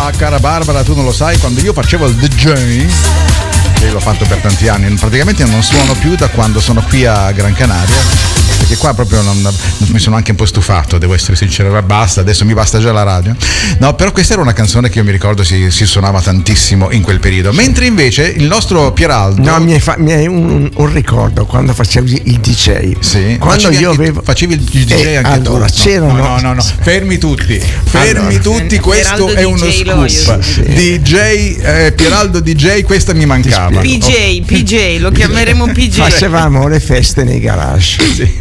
Ma cara Barbara, tu non lo sai, quando io facevo il DJ, che l'ho fatto per tanti anni, praticamente non suono più da quando sono qui a Gran Canaria, perché qua proprio mi sono anche un po' stufato, devo essere sincero, basta, adesso mi basta già la radio. No, però questa era una canzone che io mi ricordo si suonava tantissimo in quel periodo, mentre invece il nostro Pieraldo... No, mi hai un ricordo quando facevi il DJ. Sì, quando facevi il DJ anche allora, tu. C'erano... No, fermi tutti, questo Pieraldo è uno DJ scoop. Sì. DJ, Pieraldo DJ, questa mi mancava. PJ, lo chiameremo PJ. Facevamo le feste nei garage. Sì.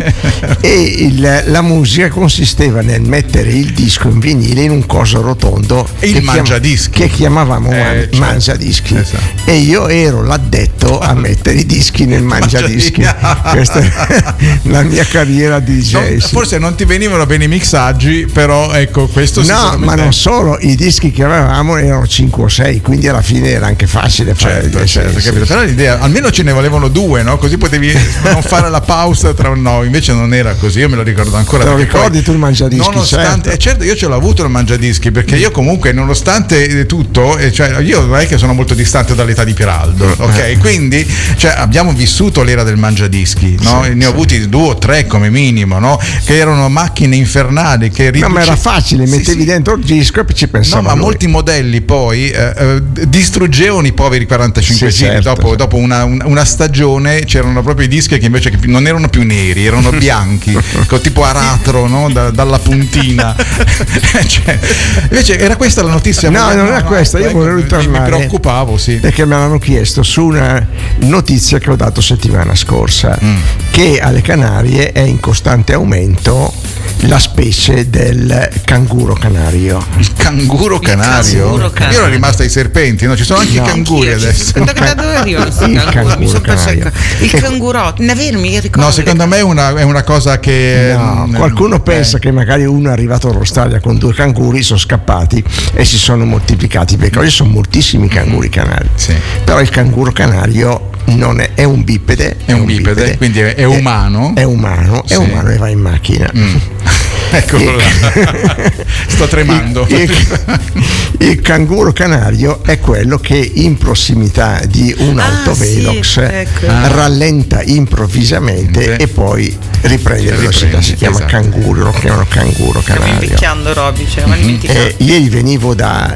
E la musica consisteva nel mettere il disco in vinile in un coso rotondo il mangiadischi che chiamavamo mangiadischi, esatto. E io ero l'addetto a mettere i dischi nel mangiadischi. Questa è la mia carriera di DJ. Forse non ti venivano bene i mixaggi, però ecco, questo no, ma non solo, i dischi che avevamo erano 5 o 6, quindi alla fine era anche facile fare certo, capito. Però l'idea, almeno ce ne volevano 2, no? Così potevi non fare la pausa tra no, invece non era così, io me lo ricordo ancora. Te lo ricordi tu il mangiadischi? Nonostante, certo, io ce l'ho avuto il mangiadischi, perché io comunque nonostante tutto, cioè io non è che sono molto distante dall'età di Pieraldo, ok? Quindi abbiamo vissuto l'era del mangiadischi, no? Ne ho avuti 2 o 3 come minimo, no? Che erano macchine infernali che no, ma era facile, mettevi dentro il disco e ci pensavo. No, ma molti modelli poi distruggevano i poveri 45 giri. Dopo una stagione c'erano proprio i dischi che invece non erano più neri, erano bianchi, tipo aratro, no? Dalla puntina. Invece era questa la notizia? No, non era questa, io volevo ritornare. Mi preoccupavo, sì. Perché me l'hanno chiesto su una notizia che ho dato settimana scorsa, che alle Canarie è in costante aumento la specie del canguro canario. Il canguro canario? Io ero rimasto ai serpenti, no? Ci sono anche i canguri adesso. Da dove arriva il canguro canario? Il cangurotto, mi ricordo. No, secondo me è una cosa che qualcuno pensa che magari uno è arrivato all'Australia con 2 canguri, sono scappati e si sono moltiplicati, perché oggi sono moltissimi canguri canari. Sì. Però il canguro canario non è un bipede, è un bipede, quindi è umano. È umano e va in macchina. Eccolo là. Sto tremando. Il canguro canario è quello che in prossimità di un autovelox rallenta improvvisamente e poi riprende la velocità. Si chiama canguro, lo chiamano canguro canario. Stiamo invecchiando, Roby, ieri venivo da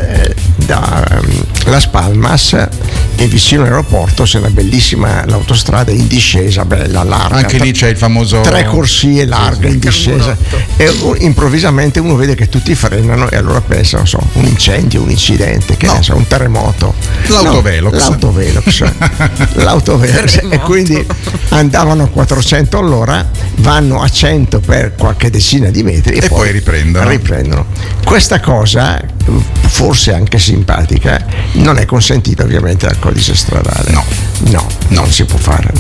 Las Palmas e vicino all'aeroporto c'è una bellissima l'autostrada in discesa, bella, larga. Anche lì c'è il famoso 3 corsie larghe in discesa. E improvvisamente uno vede che tutti frenano e allora pensa, non so, un incendio, un incidente, che ne so, un terremoto. L'autovelox. E quindi andavano a 400 all'ora, vanno a 100 per qualche decina di metri e poi riprendono. Questa cosa, forse anche simpatica, non è consentita ovviamente dal codice stradale. No, non si può fare.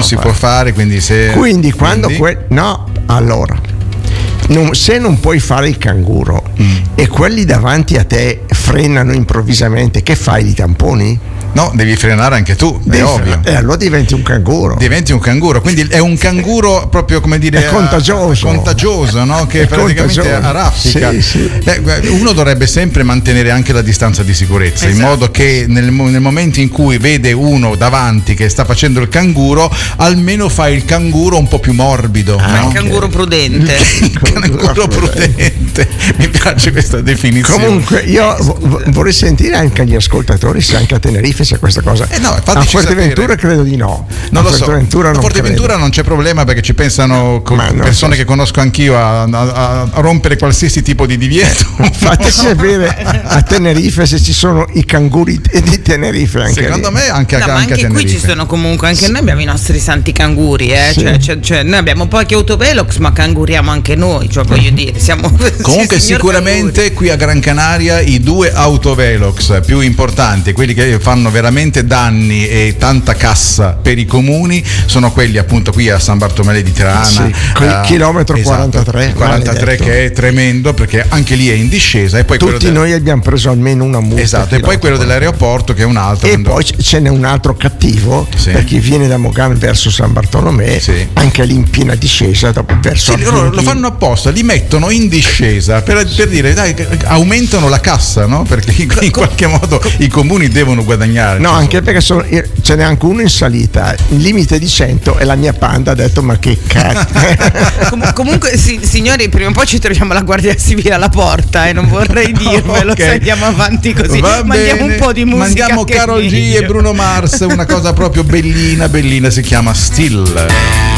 Allora, se non puoi fare il canguro e quelli davanti a te frenano improvvisamente, che fai? Li tamponi? No, devi frenare anche tu, è ovvio. E allora diventi un canguro. Quindi è un canguro proprio, come dire, è contagioso, no? Che praticamente arraffica. Sì. Uno dovrebbe sempre mantenere anche la distanza di sicurezza, in modo che nel momento in cui vede uno davanti che sta facendo il canguro, almeno fa il canguro un po' più morbido. Il canguro prudente. Canguro prudente. Mi piace questa definizione. Comunque io vorrei sentire anche gli ascoltatori se anche a Tenerife c'è questa cosa. A Fuerteventura credo di no. Non lo so. A Fuerteventura non c'è problema, perché ci pensano persone che conosco anch'io a rompere qualsiasi tipo di divieto. Fateci sapere a Tenerife se ci sono i canguri di Tenerife anche secondo lì. Me anche ma anche a qui ci sono comunque, anche noi abbiamo i nostri santi canguri, cioè noi abbiamo pochi autovelox, ma canguriamo anche noi, cioè voglio dire, siamo comunque sicuramente canguri. Qui a Gran Canaria i 2 autovelox più importanti, quelli che fanno veramente danni e tanta cassa per i comuni sono quelli appunto qui a San Bartolomeo di Tirana, chilometro 43, 43 che è tremendo perché anche lì è in discesa, e poi tutti noi abbiamo preso almeno una multa. Esatto, e poi quello dell'aeroporto che è un altro. E poi ce n'è un altro cattivo, per chi viene da Mogame verso San Bartolomeo, anche lì in piena discesa verso loro lo fanno apposta, li mettono in discesa per dire dai, aumentano la cassa, no? Perché in qualche modo i comuni devono guadagnare. No, anche perché ce n'è anche uno in salita, il limite di 100, e la mia Panda ha detto ma che cazzo. Comunque signori, prima o poi ci troviamo la Guardia Civile alla porta, non vorrei dirvelo, se andiamo avanti così. Mandiamo un po' di musica. Mandiamo Karol G e Bruno Mars, una cosa proprio bellina, si chiama Still.